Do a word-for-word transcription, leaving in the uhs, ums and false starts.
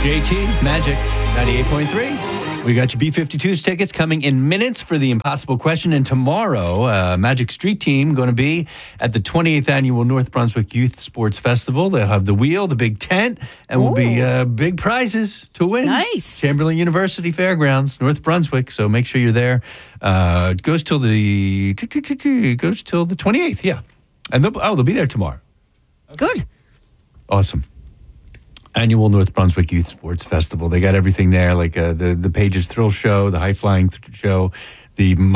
J T, Magic, ninety-eight point three. We got your B fifty-twos tickets coming in minutes for the Impossible Question. And tomorrow, uh, Magic Street Team going to be at the twenty-eighth Annual North Brunswick Youth Sports Festival. They'll have the wheel, the big tent, and will be uh, big prizes to win. Nice. Chamberlain University Fairgrounds, North Brunswick. So make sure you're there. Uh, it goes till the it goes till the twenty-eighth, yeah. And they'll, oh, they'll be there tomorrow. Good. Awesome. Annual North Brunswick Youth Sports Festival. They got everything there, like uh, the, the Pages Thrill Show, the High Flying th- Show, the